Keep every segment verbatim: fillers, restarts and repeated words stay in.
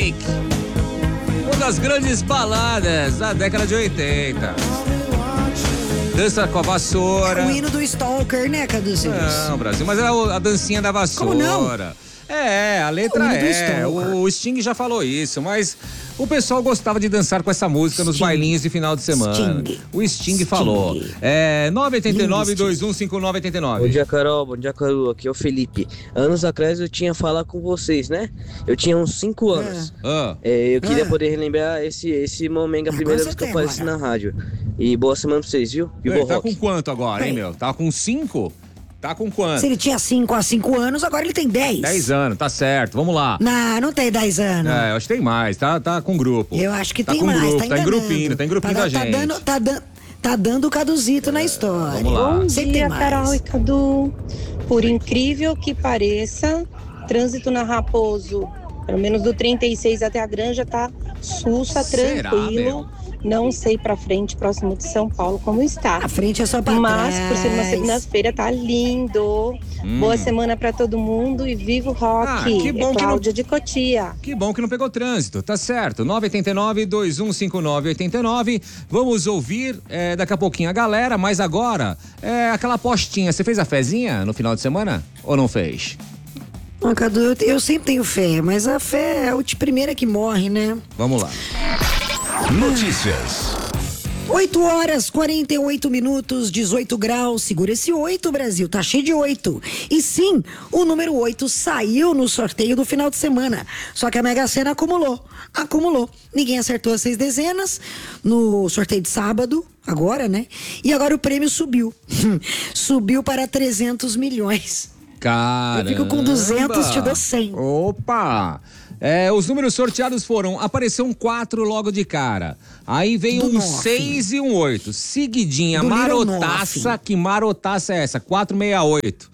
Uma das grandes baladas da década de oitenta. Dança com a vassoura. É o hino do Stalker, né, Caduzinho? Não, Brasil, mas era a dancinha da vassoura. Como não? É, a letra o é. O, o Sting já falou isso, mas o pessoal gostava de dançar com essa música nos Sting. bailinhos de final de semana. Sting. O Sting, Sting. falou. É nove oito nove, dois um cinco nove oito nove. Bom dia, Carol. Bom dia, Carol. Aqui é o Felipe. Anos atrás eu tinha falado com vocês, né? Eu tinha uns cinco anos. Ah. É, eu queria Ah. poder relembrar esse, esse momento, a primeira Agora vez você que eu tem apareci agora. na rádio. E boa semana pra vocês, viu? E o Ele tá Rock. com quanto agora, hein, Bem. meu? Tá com cinco? Tá com quanto? Se ele tinha cinco há cinco anos, agora ele tem dez. dez anos, tá certo. Vamos lá. Não, não tem dez anos. É, eu acho que tem mais, tá, tá com grupo. Eu acho que tá tem com mais, grupo, tá tá em enganando. grupinho, tá em grupinho Tá da da- tá gente. dando, tá, dan- tá dando o caduzito na história. Vamos lá. Bom Sempre dia, tem mais. Carol e Cadu. Por incrível que pareça, trânsito na Raposo, pelo menos do trinta e seis até a Granja, tá sussa, Será, tranquilo. Não sei pra frente, próximo de São Paulo, como está. A frente é só pra Mas, trás. por ser uma segunda-feira, tá lindo. Hum. Boa semana pra todo mundo e viva o rock. Ah, que bom é que não- Cláudia de Cotia. Que bom que não pegou trânsito, tá certo. nove oito nove, dois um cinco nove oito nove. Vamos ouvir é, daqui a pouquinho a galera, mas agora é aquela apostinha. Você fez a fezinha no final de semana ou não fez? Ah, Cadu, eu, eu sempre tenho fé, mas a fé é a última primeira que morre, né? Vamos lá. Notícias. oito horas, quarenta e oito minutos, dezoito graus. Segura esse oito, Brasil. Tá cheio de oito. E sim, o número oito saiu no sorteio do final de semana. Só que a Mega Sena acumulou. Acumulou. Ninguém acertou as seis dezenas no sorteio de sábado, agora, né? E agora o prêmio subiu. Subiu para trezentos milhões. Caramba. Eu fico com duzentos, te dou cem. Opa! É, os números sorteados foram, apareceu um quatro logo de cara. Aí veio Do um nove. seis e um oito. Seguidinha, Do Little marotaça. nove. Que marotaça é essa? quatro seis oito.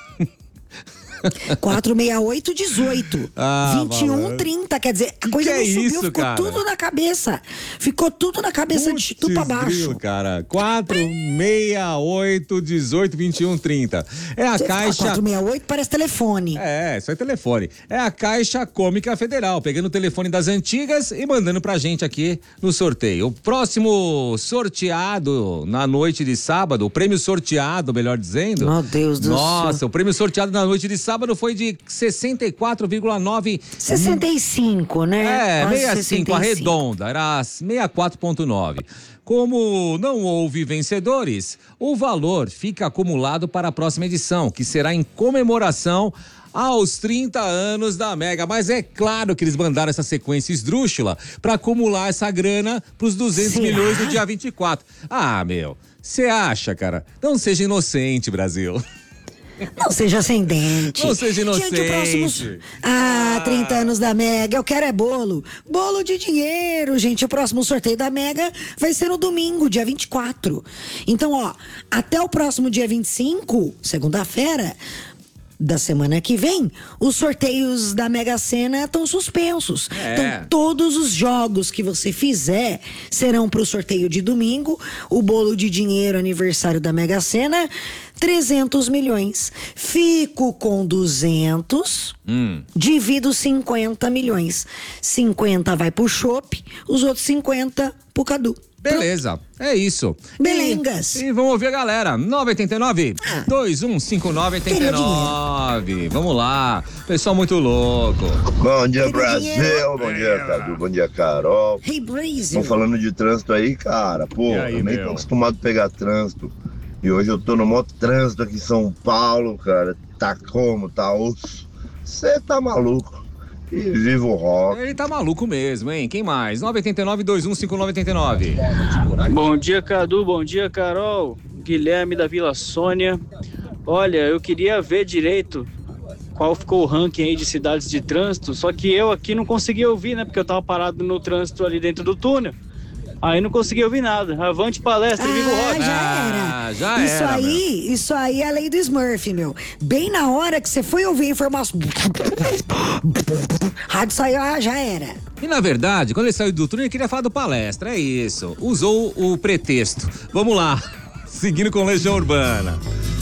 quatro seis oito, dezoito. Ah, vinte e um, malandro. trinta. Quer dizer, a Que coisa que não é subiu, isso, ficou cara? tudo na cabeça. Ficou tudo na cabeça de tu pra Putz, baixo. grilo, cara. quatro seis oito, dezoito, vinte e um, trinta. É a Você fala caixa. quatro seis oito parece telefone. É, isso é telefone. É a Caixa Cômica Federal, pegando o telefone das antigas e mandando pra gente aqui no sorteio. O próximo sorteado na noite de sábado, o prêmio sorteado, melhor dizendo. Meu Deus do Nossa, céu. o prêmio sorteado na noite de sábado foi de sessenta e quatro vírgula nove. sessenta e cinco, né? É, Quase sessenta e cinco, sessenta e cinco. arredonda, era sessenta e quatro vírgula nove. Como não houve vencedores, o valor fica acumulado para a próxima edição, que será em comemoração aos trinta anos da Mega. Mas é claro que eles mandaram essa sequência esdrúxula para acumular essa grana para os duzentos Será? milhões no dia vinte e quatro. Ah, meu, você acha, cara? Não seja inocente, Brasil. Não seja sem dente. Não seja inocente. Gente, o próximo... Ah, trinta anos da Mega. Eu quero é bolo. Bolo de dinheiro, gente. O próximo sorteio da Mega vai ser no domingo, dia vinte e quatro. Então, ó, até o próximo dia vinte e cinco, segunda-feira da semana que vem, os sorteios da Mega Sena estão suspensos. É. Então, todos os jogos que você fizer serão para o sorteio de domingo. O bolo de dinheiro aniversário da Mega Sena, trezentos milhões. Fico com duzentos, Hum. divido cinquenta milhões. cinquenta vai pro chopp, os outros cinquenta pro Cadu. Beleza, é isso. Belengas. E, e vamos ouvir a galera. nove oito nove, dois um cinco nove oito nove. Vamos lá. Pessoal muito louco. Bom dia, Querido Brasil. dinheiro. Bom dia, Cadu. Bom dia, Carol. Hey, Brasil. Estão falando de trânsito aí, cara. Pô, E aí, eu nem meu? tô acostumado a pegar trânsito. E hoje eu tô no maior trânsito aqui em São Paulo, cara. Tá como? Tá osso. Você tá maluco. E viva o rock. Ele tá maluco mesmo, hein? Quem mais? nove oito nove, dois um cinco nove oito nove. Bom dia, Cadu. Bom dia, Carol. Guilherme da Vila Sônia. Olha, eu queria ver direito qual ficou o ranking aí de cidades de trânsito, só que eu aqui não consegui ouvir, né? Porque eu tava parado no trânsito ali dentro do túnel. Aí não consegui ouvir nada. Avante palestra, viva o Ah, rock. já Ah, era. já isso era, aí, isso aí é a lei do Smurf, meu. Bem na hora que você foi ouvir a informação. Rádio saiu, ah, já era. E na verdade, quando ele saiu do túnel, ele queria falar do palestra, é isso. Usou o pretexto. Vamos lá, seguindo com Legião Urbana.